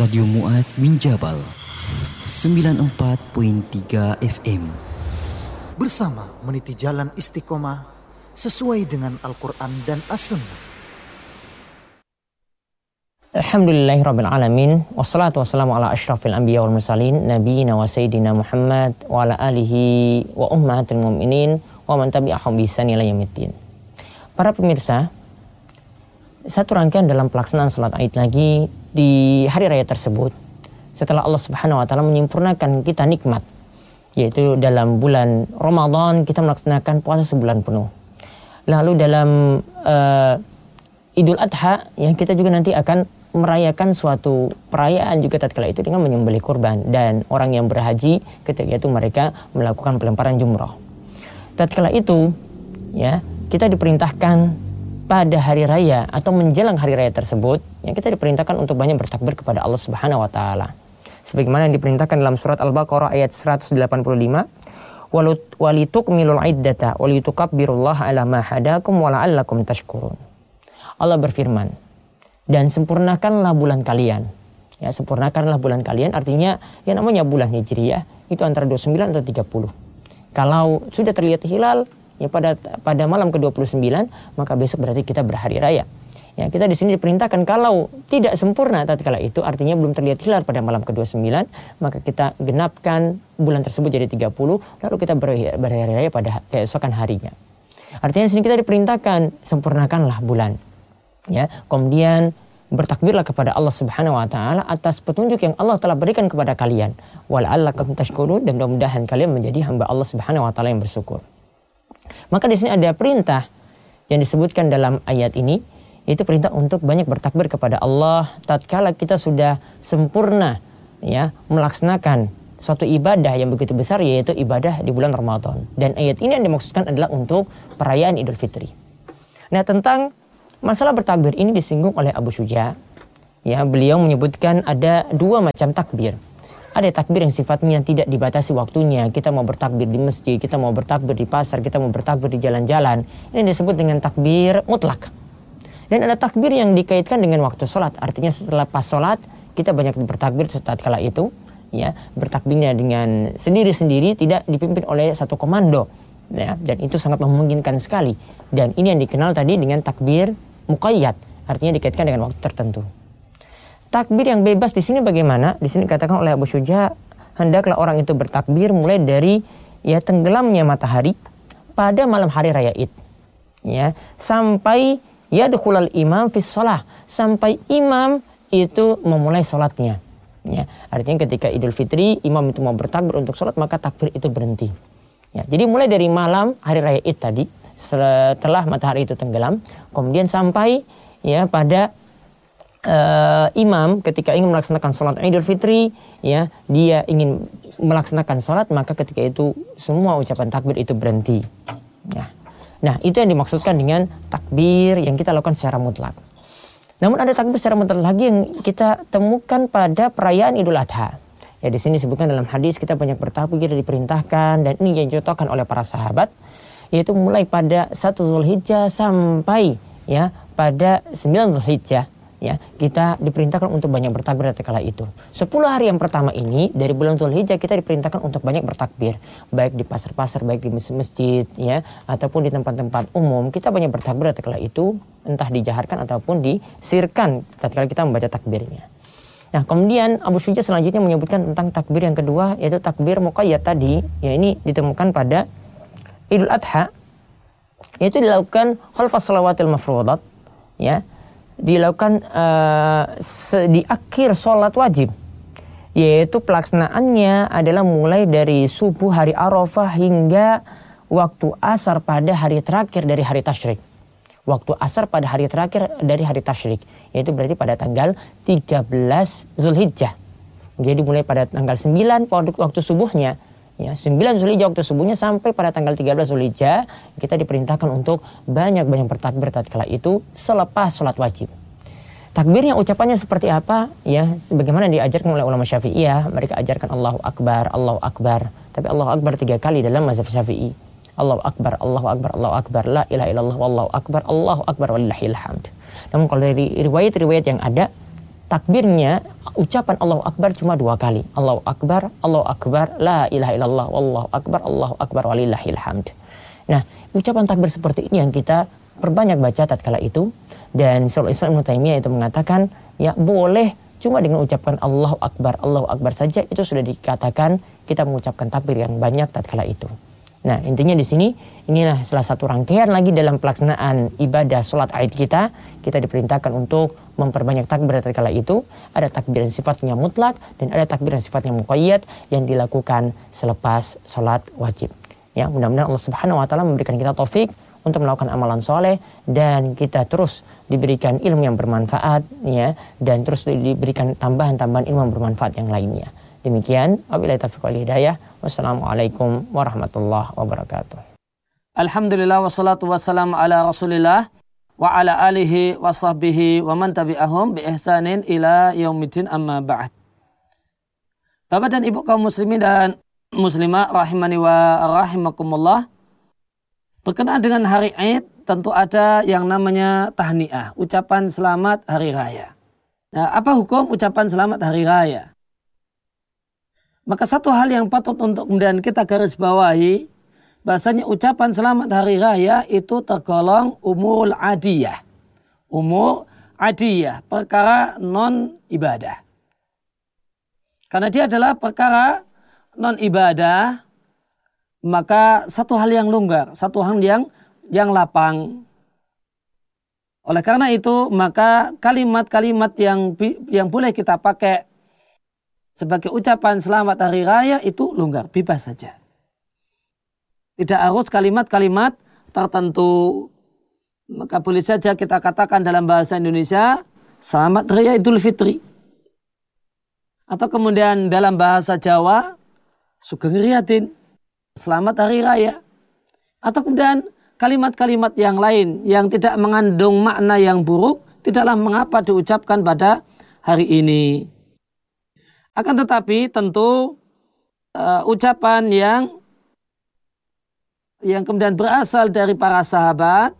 Radio Mu'adz bin Jabal 94.3 FM. Bersama meniti jalan istiqomah sesuai dengan Al-Quran dan As-Sunnah. Alhamdulillahirabbil alamin, wassalatu wassalamu ala asyrafil anbiya wal mursalin nabiyina wa sayyidina Muhammad wa ala alihi wa ummahatil mu'minin wa man tabi'ahum bi ihsan ila yaumiddin. Para pemirsa, satu rangkaian dalam pelaksanaan salat Id lagi di hari raya tersebut, setelah Allah Subhanahu wa taala menyempurnakan kita nikmat, yaitu dalam bulan Ramadan kita melaksanakan puasa sebulan penuh. Lalu dalam Idul Adha, ya, kita juga nanti akan merayakan suatu perayaan juga tatkala itu dengan menyembelih kurban, dan orang yang berhaji ketika itu mereka melakukan pelemparan jumrah. Tatkala itu, ya, kita diperintahkan pada hari raya atau menjelang hari raya tersebut, yang kita diperintahkan untuk banyak bertakbir kepada Allah Subhanahu wa taala. Sebagaimana yang diperintahkan dalam surat Al-Baqarah ayat 185, walitukmilul iddata walitukabbirullaha ala ma hadakum wa la'allakum tashkurun. Allah berfirman, dan sempurnakanlah bulan kalian. Ya, sempurnakanlah bulan kalian artinya yang namanya bulan Hijriyah itu antara 29 atau 30. Kalau sudah terlihat hilal ya pada malam ke-29, maka besok berarti kita berhari raya. Ya, kita di sini diperintahkan kalau tidak sempurna tatkala itu artinya belum terlihat hilal pada malam ke-29, maka kita genapkan bulan tersebut jadi 30, lalu kita berhari raya pada keesokan harinya. Artinya di sini kita diperintahkan sempurnakanlah bulan. Ya, kemudian bertakbirlah kepada Allah Subhanahu wa taala atas petunjuk yang Allah telah berikan kepada kalian. Wala'allakum tashkurun, dan mudah-mudahan kalian menjadi hamba Allah Subhanahu wa taala yang bersyukur. Maka di sini ada perintah yang disebutkan dalam ayat ini, yaitu perintah untuk banyak bertakbir kepada Allah tatkala kita sudah sempurna, ya, melaksanakan suatu ibadah yang begitu besar, yaitu ibadah di bulan Ramadan. Dan ayat ini yang dimaksudkan adalah untuk perayaan Idul Fitri. Nah, tentang masalah bertakbir ini disinggung oleh Abu Syuja. Ya, beliau menyebutkan ada dua macam takbir. Ada takbir yang sifatnya tidak dibatasi waktunya. Kita mau bertakbir di masjid, kita mau bertakbir di pasar, kita mau bertakbir di jalan-jalan. Ini disebut dengan takbir mutlak. Dan ada takbir yang dikaitkan dengan waktu sholat. Artinya setelah pas sholat, kita banyak bertakbir setelah itu. Ya, bertakbirnya dengan sendiri-sendiri, tidak dipimpin oleh satu komando. Ya, dan itu sangat memungkinkan sekali. Dan ini yang dikenal tadi dengan takbir muqayyad, artinya dikaitkan dengan waktu tertentu. Takbir yang bebas di sini bagaimana? Di sini dikatakan oleh Abu Syuja, hendaklah orang itu bertakbir mulai dari ya tenggelamnya matahari pada malam hari raya Id, ya, sampai yadkhulul imam fis shalah, sampai imam itu memulai sholatnya. Ya, artinya ketika Idul Fitri imam itu mau bertakbir untuk sholat, maka takbir itu berhenti. Ya, jadi mulai dari malam hari raya Id tadi, setelah matahari itu tenggelam, kemudian sampai ya pada imam ketika ingin melaksanakan sholat Idul Fitri, ya, dia ingin melaksanakan sholat, maka ketika itu semua ucapan takbir itu berhenti. Ya. Nah, itu yang dimaksudkan dengan takbir yang kita lakukan secara mutlak. Namun ada takbir secara mutlak lagi yang kita temukan pada perayaan Idul Adha. Ya, di sini disebutkan dalam hadis kita banyak bertakbir diperintahkan, dan ini yang dicontohkan oleh para sahabat, yaitu mulai pada 1 Zulhijjah sampai ya pada 9 Zulhijjah, ya, kita diperintahkan untuk banyak bertakbir tatkala itu. 10 hari yang pertama ini dari bulan Zulhijjah kita diperintahkan untuk banyak bertakbir, baik di pasar-pasar, baik di masjid, ya, ataupun di tempat-tempat umum. Kita banyak bertakbir tatkala itu, entah dijaharkan ataupun disirkan tatkala kita membaca takbirnya. Nah, kemudian Abu Syuja selanjutnya menyebutkan tentang takbir yang kedua, yaitu takbir muqayyad tadi. Ya, ini ditemukan pada Idul Adha, yaitu dilakukan khalfas shalawatil mafruḍat, ya, dilakukan di akhir sholat wajib, yaitu pelaksanaannya adalah mulai dari subuh hari Arafah hingga waktu asar pada hari terakhir dari hari tasyrik. Waktu asar pada hari terakhir dari hari tasyrik, yaitu berarti pada tanggal 13 Zulhijjah. Jadi mulai pada tanggal 9 pada waktu subuhnya, ya, 9 Zulhijjah waktu subuhnya sampai pada tanggal 13 Zulhijjah, kita diperintahkan untuk banyak-banyak bertakbir tatkala itu selepas sholat wajib. Takbirnya ucapannya seperti apa? Ya, sebagaimana diajarkan oleh ulama Syafi'iyah, mereka ajarkan Allahu Akbar, Allahu Akbar. Tapi Allahu Akbar 3 kali dalam mazhab Syafi'i. Allahu Akbar, Allahu Akbar, Allahu Akbar, la ilaha illallah, wallahu akbar, Allahu Akbar, walillahil hamd. Namun kalau dari riwayat-riwayat yang ada, takbirnya, ucapan Allahu Akbar cuma 2 kali. Allahu Akbar, la ilaha illallah, Allahu Akbar, walillahil hamd. Nah, ucapan takbir seperti ini yang kita perbanyak baca tatkala itu. Dan Syekhul Islam Ibnu Taimiyah itu mengatakan, ya boleh cuma dengan ucapkan Allahu Akbar saja itu sudah dikatakan kita mengucapkan takbir yang banyak tatkala itu. Nah, intinya di sini inilah salah satu rangkaian lagi dalam pelaksanaan ibadah sholat Aid kita. Kita diperintahkan untuk memperbanyak takbir tatkala itu. Ada takbir yang sifatnya mutlak dan ada takbir yang sifatnya muqayyad yang dilakukan selepas sholat wajib. Ya, mudah-mudahan Allah Subhanahu wa taala memberikan kita taufik untuk melakukan amalan soleh dan kita terus diberikan ilmu yang bermanfaat, ya, dan terus diberikan tambahan-tambahan ilmu yang bermanfaat yang lainnya. Demikian, wabillahi taufiq wal hidayah. Wassalamualaikum warahmatullahi wabarakatuh. Alhamdulillah wassalatu wassalamu ala Rasulillah wa ala alihi wa sahbihi wa man tabi'ahum bi ihsanin ila yaumiddin, amma ba'd. Bapak dan Ibu kaum muslimin dan muslimah rahimani wa rahimakumullah. Berkenaan dengan hari Aid tentu ada yang namanya tahniah, ucapan selamat hari raya. Nah, apa hukum ucapan selamat hari raya? Maka satu hal yang patut untuk kemudian kita garis bawahi, bahasanya ucapan selamat hari raya itu tergolong umur adiyah. Umur adiyah, perkara non ibadah. Karena dia adalah perkara non ibadah, maka satu hal yang longgar, satu hal yang lapang. Oleh karena itu, maka kalimat-kalimat yang boleh kita pakai sebagai ucapan selamat hari raya itu longgar, bebas saja. Tidak harus kalimat-kalimat tertentu. Maka boleh saja kita katakan dalam bahasa Indonesia, selamat raya Idul Fitri. Atau kemudian dalam bahasa Jawa, Sugeng Riyadin, selamat hari raya. Atau kemudian kalimat-kalimat yang lain yang tidak mengandung makna yang buruk, tidaklah mengapa diucapkan pada hari ini. Akan tetapi tentu ucapan yang kemudian berasal dari para sahabat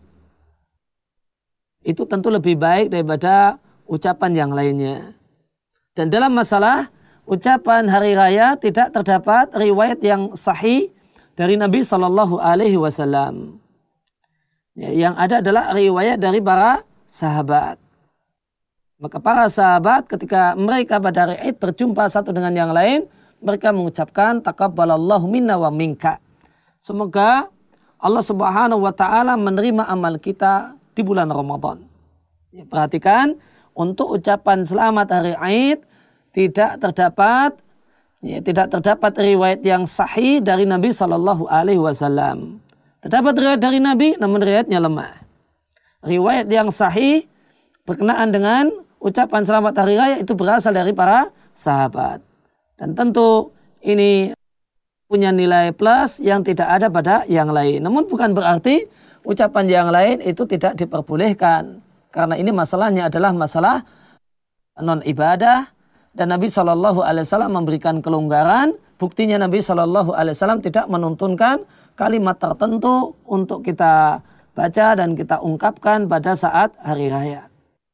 itu tentu lebih baik daripada ucapan yang lainnya. Dan dalam masalah ucapan hari raya tidak terdapat riwayat yang sahih dari Nabi Shallallahu Alaihi Wasallam. Yang ada adalah riwayat dari para sahabat. Maka para sahabat ketika mereka pada hari Id berjumpa satu dengan yang lain, mereka mengucapkan taqabbalallahu minna wa minka. Semoga Allah Subhanahu wa taala menerima amal kita di bulan Ramadan. Ya, perhatikan, untuk ucapan selamat hari Id tidak terdapat riwayat yang sahih dari Nabi Shallallahu Alaihi Wasallam. Terdapat riwayat dari Nabi, namun riwayatnya lemah. Riwayat yang sahih berkenaan dengan ucapan selamat hari raya itu berasal dari para sahabat. Dan tentu ini punya nilai plus yang tidak ada pada yang lain. Namun bukan berarti ucapan yang lain itu tidak diperbolehkan. Karena ini masalahnya adalah masalah non ibadah. Dan Nabi SAW memberikan kelonggaran. Buktinya Nabi SAW tidak menuntunkan kalimat tertentu untuk kita baca dan kita ungkapkan pada saat hari raya.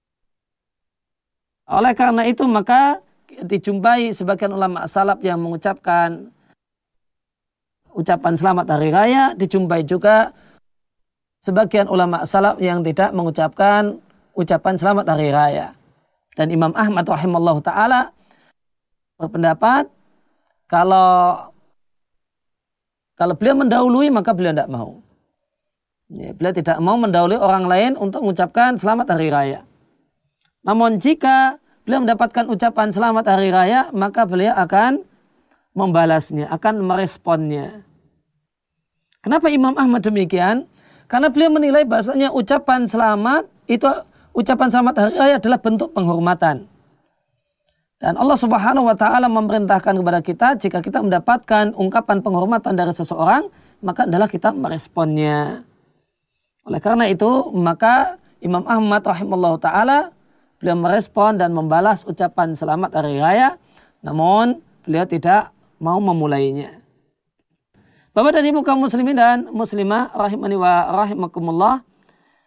Oleh karena itu maka dijumpai sebagian ulama salaf yang mengucapkan ucapan selamat hari raya, dijumpai juga sebagian ulama salaf yang tidak mengucapkan ucapan selamat hari raya. Dan Imam Ahmad rahimallahu taala berpendapat kalau beliau mendahului maka beliau tidak mau. Ya, beliau tidak mau mendahului orang lain untuk mengucapkan selamat hari raya. Namun jika beliau mendapatkan ucapan selamat hari raya, maka beliau akan membalasnya, akan meresponnya. Kenapa Imam Ahmad demikian? Karena beliau menilai bahasanya ucapan selamat hari raya adalah bentuk penghormatan. Dan Allah Subhanahu wa taala memerintahkan kepada kita jika kita mendapatkan ungkapan penghormatan dari seseorang, maka adalah kita meresponnya. Oleh karena itu, maka Imam Ahmad rahimallahu taala beliau merespon dan membalas ucapan selamat hari raya, namun beliau tidak mau memulainya. Bapak dan Ibu kaum muslimin dan muslimah rahimani wa rahimakumullah.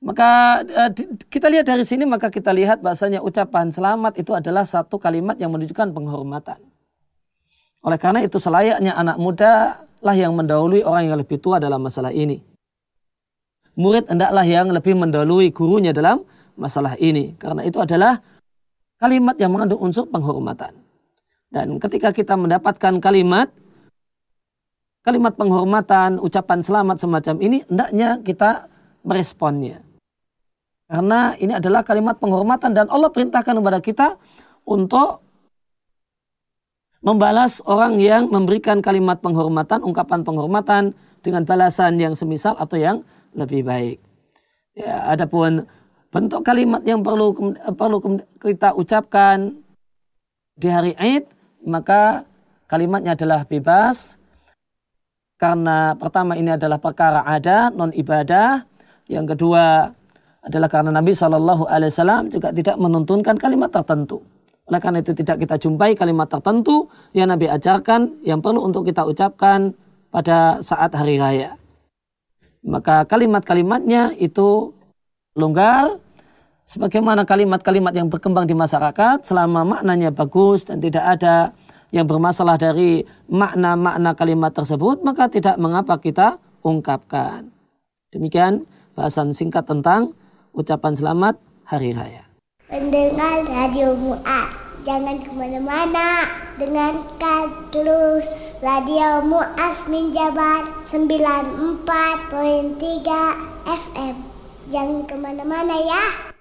Maka kita lihat dari sini, maka kita lihat bahasanya ucapan selamat itu adalah satu kalimat yang menunjukkan penghormatan. Oleh karena itu selayaknya anak muda lah yang mendahului orang yang lebih tua dalam masalah ini. Murid hendaklah yang lebih mendahului gurunya dalam masalah ini. Karena itu adalah kalimat yang mengandung unsur penghormatan. Dan ketika kita mendapatkan kalimat penghormatan, ucapan selamat semacam ini, hendaknya kita meresponnya. Karena ini adalah kalimat penghormatan dan Allah perintahkan kepada kita untuk membalas orang yang memberikan kalimat penghormatan, ungkapan penghormatan dengan balasan yang semisal atau yang lebih baik. Ya, adapun bentuk kalimat yang perlu kita ucapkan di hari Id, maka kalimatnya adalah bebas. Karena pertama ini adalah perkara ada, non ibadah. Yang kedua adalah karena Nabi SAW juga tidak menuntunkan kalimat tertentu. Oleh karena itu tidak kita jumpai kalimat tertentu yang Nabi ajarkan yang perlu untuk kita ucapkan pada saat hari raya. Maka kalimat-kalimatnya itu longgar sebagaimana kalimat-kalimat yang berkembang di masyarakat selama maknanya bagus dan tidak ada yang bermasalah dari makna-makna kalimat tersebut, maka tidak mengapa kita ungkapkan. Demikian bahasan singkat tentang ucapan selamat hari raya. Pendengar Radio Mu'ad, jangan kemana-mana, dengarkan terus Radio Mu'ad Minjabar 94.3 FM. Jangan kemana-mana ya.